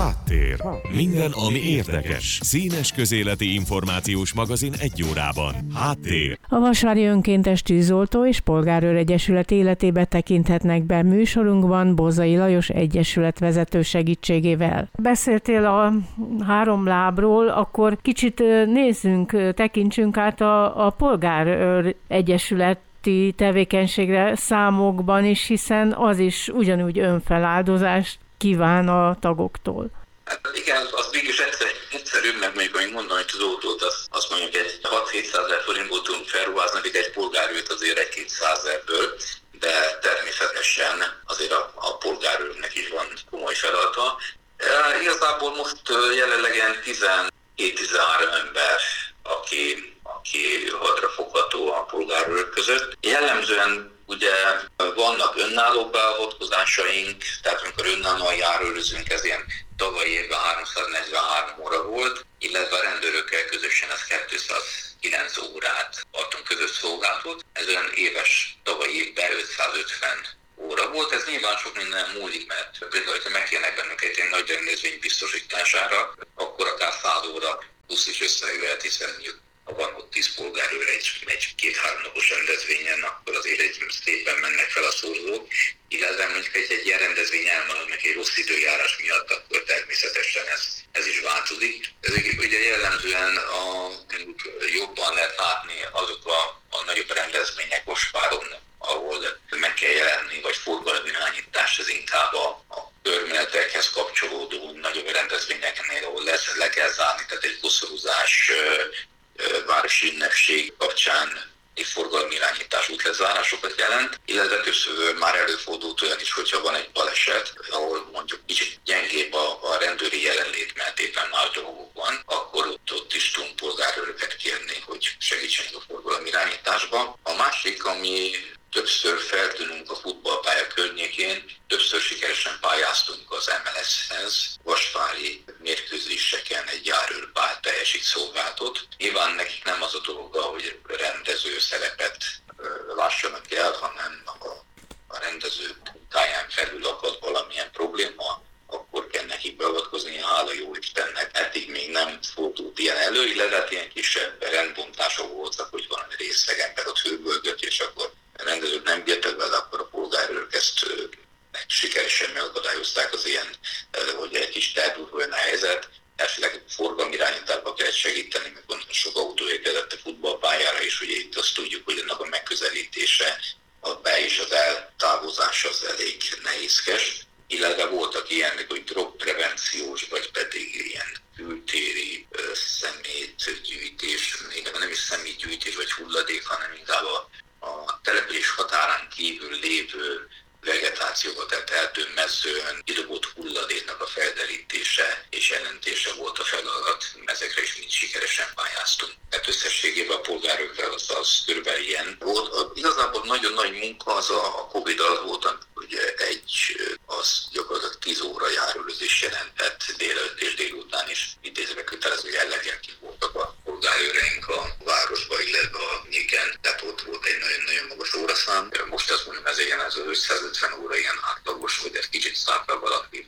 Háttér. Minden, ami érdekes. Színes közéleti információs magazin egy órában. Háttér. A Vasvári Önkéntes Tűzoltó és Polgárőr Egyesület életébe tekinthetnek be műsorunkban Bozzai Lajos Egyesület vezető segítségével. Beszéltél a 3 lábról, akkor kicsit tekintsünk át a Polgárőr Egyesület tevékenységre számokban is, hiszen az is ugyanúgy önfeláldozást kíván a tagoktól. Hát igen, az mégis egyszerűbb, meg mondjuk, amit mondom, hogy tűzoltót, azt mondjuk egy 6-700 ezer forintból tudunk felruházni, még egy polgárőrt azért 1-200 ezerből, de természetesen azért a polgárőrnek is van komoly feladata. Igazából most jelenleg 12-13 ember, aki hadra fogható a polgárőrök között. Jellemzően ugye vannak önálló beavatkozásaink, tehát amikor önállóan járőrözünk, ez ilyen tavalyi évben 343 óra volt, illetve a rendőrökkel közösen ez 209 órát adtunk közös szolgálatot. Ez olyan éves tavalyi évben 550 óra volt. Ez nyilván sok minden múlik, mert például, hogyha megkérnek bennünket egy nagy rendezvény biztosítására, akkor akár 100 óra plusz is összejöhet, hiszen ha van ott 10 polgárőr egy 2-3 napos rendezvényen, akkor azért szépen mennek fel a szorzók, illetve mondjuk egy ilyen rendezvény elmarad meg egy rossz időjárás miatt, akkor természetesen ez is változik. Ez ugye jellemzően jobban lehet látni azok a nagyobb rendezvények Osváron, ahol meg kell jelenni, vagy forgalomirányítás, ez inkább a körmenetekhez kapcsolódó nagyobb rendezvényeknél, ahol le kell zárni, tehát egy koszorúzás, városi ünnepség kapcsán egy forgalomirányítás útlezárásokat jelent, illetve többször már előfordult olyan is, hogyha van egy baleset, ahol mondjuk kicsit gyengébb a rendőri jelenlét, mert éppen más dolgok van, akkor ott is tudunk polgárőröket kérni, hogy segítsenek a forgalomirányításban. A másik, ami többször feltűnünk a futballpálya környékén, többször sikeresen pályáztunk az MLS-hez, vasvári mérkőzéseken egy járőrbár teljesít szolgálatot. Nyilván nekik nem az a dolga, hogy rendező szerepet lássanak el, hanem a rendező munkáján felül akad valamilyen probléma, akkor kell nekik beavatkozni, hála jó Istennek. Eddig még nem fordult ilyen elő, illetve ilyen kisebb rendbontások voltak, hogy valami részlegember ott hőbölgött, és akkor a rendezők nem bírtak vele, akkor a polgárőrök ezt sikeresen megakadályozták az ilyen, hogy egy kis elduruljon a helyzet. Esetleg forgalomirányításba kell segíteni, mert gondolom sok autó érkezett a futballpályára, és ugye itt azt tudjuk, hogy ennek a megközelítése, a be és az eltávozás az elég nehézkes. Illetve voltak ilyenek, hogy drogprevenciós, vagy pedig ilyen kültéri szemétgyűjtés, még nem is szemétgyűjtés vagy hulladék, hanem inkább a település határán kívül lévő vegetációkat, tehát erdőmezőn kidobott hulladéknak a felderítése és jelentése volt a feladat. Ezekre is mind sikeresen pályáztunk. Tehát összességében a polgárőrkel az körülbelül ilyen volt. Igazából nagyon nagy munka az a Covid alatt volt, hogy az gyakorlatilag 10 óra járőrözés jelentett délelőtt és délután is idézve kötelező jelleggel ki voltak a polgárőreink a városba, illetve a nyéken. Tehát ott volt egy nagyon-nagyon magas óraszám. Most azt mondom, ez az 550 óra ilyen átlagos, hogy ez kicsit szállta valaki